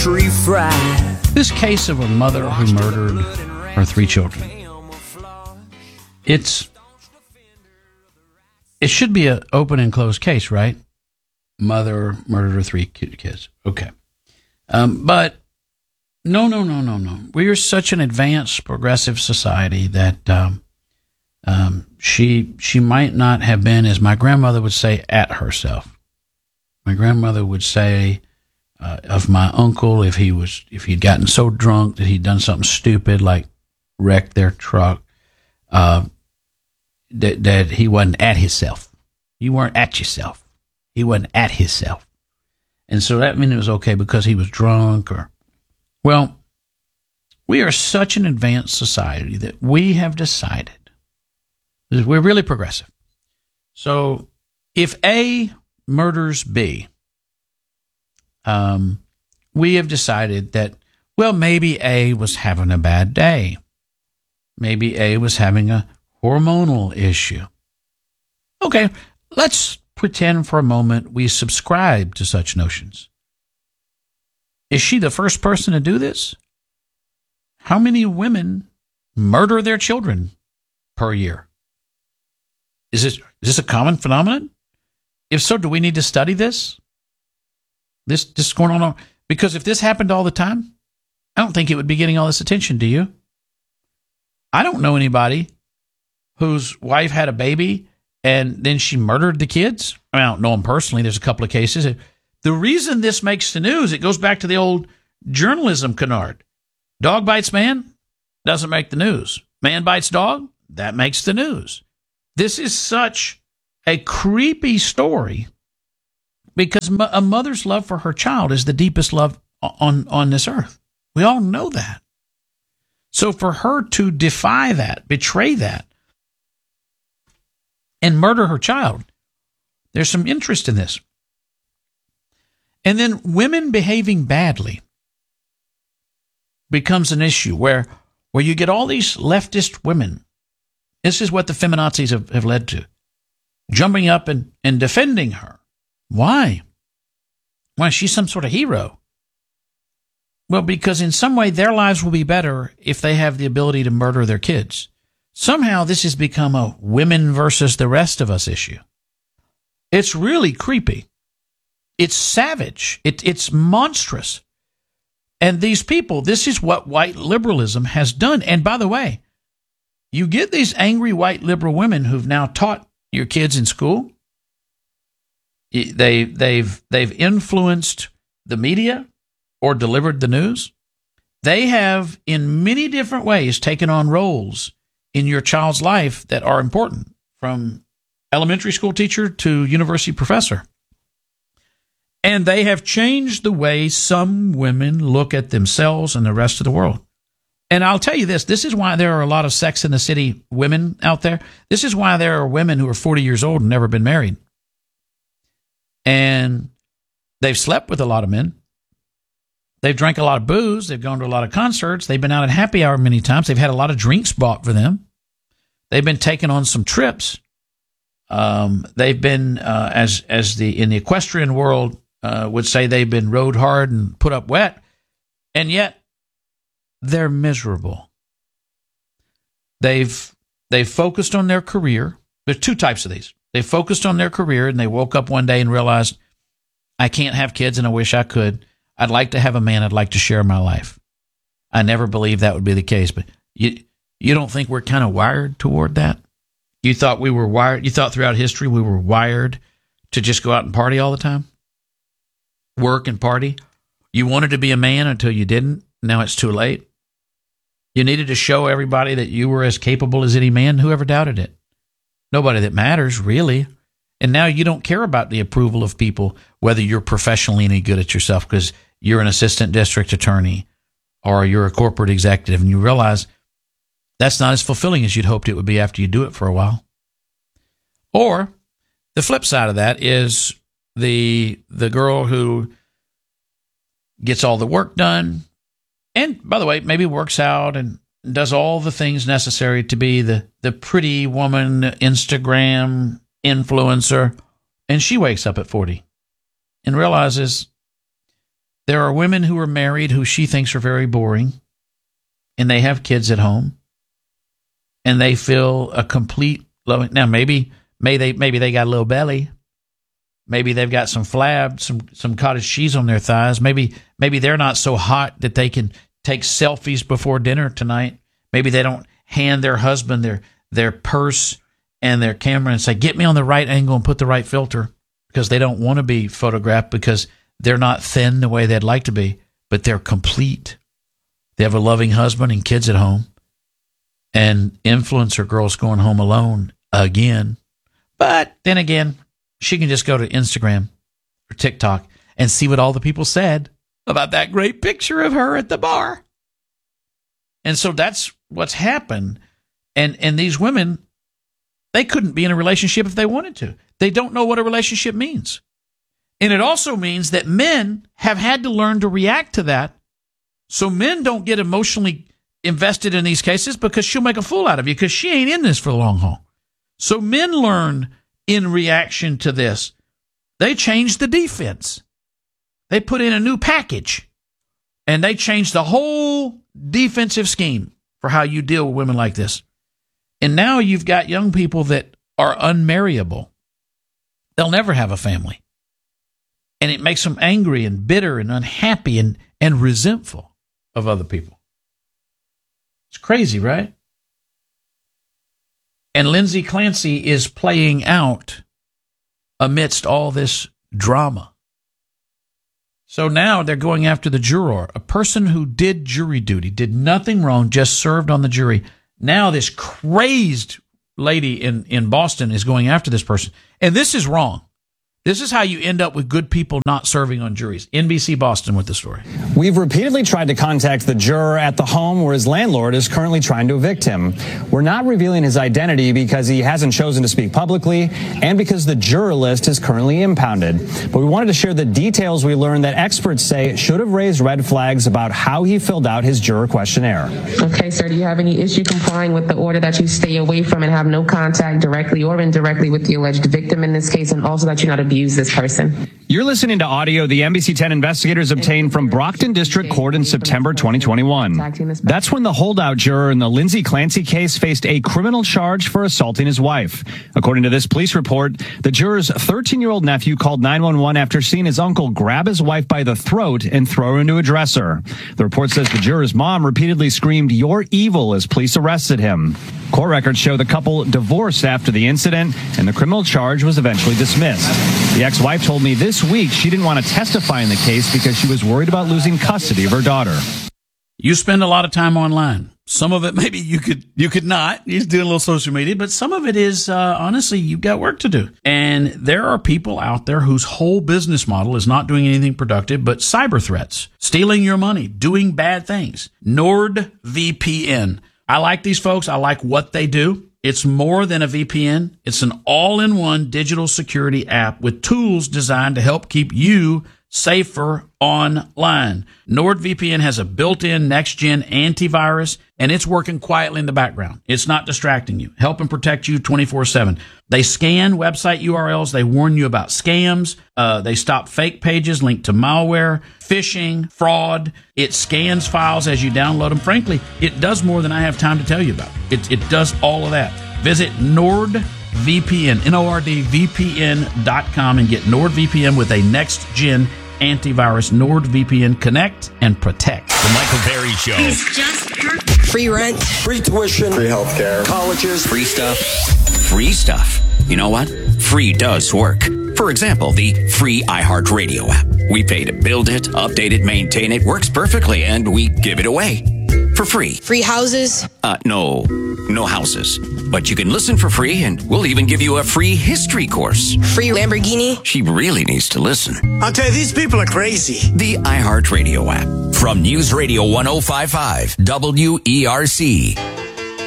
country fried. This case of a mother who murdered her 3 children. It should be an open and closed case, right? Mother murdered her 3 kids. Okay. But no. We are such an advanced, progressive society that she might not have been, as my grandmother would say, at herself. My grandmother would say of my uncle, if he'd gotten so drunk that he'd done something stupid like wrecked their truck, that he wasn't at himself. You weren't at yourself. He wasn't at himself. And so that meant it was okay because he was drunk well, we are such an advanced society that we have decided we're really progressive. So if A murders B, we have decided that, well, maybe A was having a bad day. Maybe A was having a hormonal issue. Okay, let's pretend for a moment we subscribe to such notions. Is she the first person to do this? How many women murder their children per year? Is this a common phenomenon? If so, do we need to study this? This is going on? Because if this happened all the time, I don't think it would be getting all this attention, do you? I don't know anybody whose wife had a baby and then she murdered the kids. I don't know them personally. There's a couple of cases. The reason this makes the news, it goes back to the old journalism canard. Dog bites man, doesn't make the news. Man bites dog, that makes the news. This is such a creepy story because a mother's love for her child is the deepest love on this earth. We all know that. So for her to defy that, betray that, and murder her child, there's some interest in this. And then women behaving badly becomes an issue where you get all these leftist women. This is what the feminazis have led to. Jumping up and defending her. Why? Why, she's some sort of hero. Well, because in some way their lives will be better if they have the ability to murder their kids. Somehow this has become a women versus the rest of us issue. It's really creepy. It's savage. It's monstrous. And these people, this is what white liberalism has done. And by the way, you get these angry white liberal women who've now taught your kids in school. They've influenced the media or delivered the news. They have, in many different ways, taken on roles in your child's life that are important, from elementary school teacher to university professor. And they have changed the way some women look at themselves and the rest of the world. And I'll tell you this is why there are a lot of Sex in the City women out there. This is why there are women who are 40 years old and never been married. And they've slept with a lot of men. They've drank a lot of booze. They've gone to a lot of concerts. They've been out at happy hour many times. They've had a lot of drinks bought for them. They've been taken on some trips. They've been, in the equestrian world would say, they've been rode hard and put up wet. And yet they're miserable. They've focused on their career. There's 2 types of these. They focused on their career and they woke up one day and realized, I can't have kids and I wish I could. I'd like to have a man I'd like to share my life. I never believed that would be the case, but you don't think we're kind of wired toward that? You thought we were wired? You thought throughout history we were wired to just go out and party all the time? Work and party? You wanted to be a man until you didn't. Now it's too late. You needed to show everybody that you were as capable as any man. Whoever doubted it? Nobody that matters, really. And now you don't care about the approval of people, whether you're professionally any good at yourself because you're an assistant district attorney or you're a corporate executive, and you realize that's not as fulfilling as you'd hoped it would be after you do it for a while. Or the flip side of that is the girl who gets all the work done, and by the way, maybe works out and does all the things necessary to be the pretty woman, Instagram influencer, and she wakes up at 40 and realizes There are women who are married who she thinks are very boring, and they have kids at home, and they feel a complete loving. Now, maybe they got a little belly. Maybe they've got some flab, some cottage cheese on their thighs. Maybe they're not so hot that they can take selfies before dinner tonight. Maybe they don't hand their husband their purse and their camera and say, get me on the right angle and put the right filter, because they don't want to be photographed because they're not thin the way they'd like to be, but they're complete. They have a loving husband and kids at home, and influencer girl's going home alone again. But then again, she can just go to Instagram or TikTok and see what all the people said about that great picture of her at the bar. And so that's what's happened. And these women, they couldn't be in a relationship if they wanted to. They don't know what a relationship means. And it also means that men have had to learn to react to that. So men don't get emotionally invested in these cases because she'll make a fool out of you because she ain't in this for the long haul. So men learn in reaction to this. They changed the defense. They put in a new package, and they changed the whole defensive scheme for how you deal with women like this. And now you've got young people that are unmarriable. They'll never have a family. And it makes them angry and bitter and unhappy and resentful of other people. It's crazy, right? And Lindsay Clancy is playing out amidst all this drama. So now they're going after the juror, a person who did jury duty, did nothing wrong, just served on the jury. Now this crazed lady in Boston is going after this person. And this is wrong. This is how you end up with good people not serving on juries. NBC Boston with the story. We've repeatedly tried to contact the juror at the home where his landlord is currently trying to evict him. We're not revealing his identity because he hasn't chosen to speak publicly and because the juror list is currently impounded. But we wanted to share the details we learned that experts say should have raised red flags about how he filled out his juror questionnaire. Okay, sir, do you have any issue complying with the order that you stay away from and have no contact directly or indirectly with the alleged victim in this case, and also that you not abuse this person? You're listening to audio the NBC 10 investigators obtained from Brockton District Court in September 2021. That's when the holdout juror in the Lindsay Clancy case faced a criminal charge for assaulting his wife. According to this police report, the juror's 13-year-old nephew called 911 after seeing his uncle grab his wife by the throat and throw her into a dresser. The report says the juror's mom repeatedly screamed, "You're evil," as police arrested him. Court records show the couple divorced after the incident, and the criminal charge was eventually dismissed. The ex-wife told me this week she didn't want to testify in the case because she was worried about losing custody of her daughter. You spend a lot of time online. Some of it maybe you could not. You're doing a little social media, but some of it is honestly you've got work to do. And there are people out there whose whole business model is not doing anything productive but cyber threats, stealing your money, doing bad things. NordVPN. I like these folks. I like what they do. It's more than a VPN. It's an all-in-one digital security app with tools designed to help keep you safer online. NordVPN has a built-in next-gen antivirus, and it's working quietly in the background. It's not distracting you, helping protect you 24/7. They scan website URLs. They warn you about scams. They stop fake pages linked to malware, phishing, fraud. It scans files as you download them. Frankly, it does more than I have time to tell you about. It does all of that. Visit NordVPN, NordVPN.com, and get NordVPN with a next-gen antivirus. NordVPN. Connect and protect. The Michael Berry Show. He's just perfect. Free rent. Free tuition. Free healthcare. Colleges. Free stuff. Free stuff. You know what? Free does work. For example, the free iHeartRadio app. We pay to build it, update it, maintain it. Works perfectly, and we give it away for free. Free houses? No houses. But you can listen for free, and we'll even give you a free history course. Free Lamborghini? She really needs to listen. I'll tell you, these people are crazy. The iHeartRadio app. From News Radio 105.5 WERC.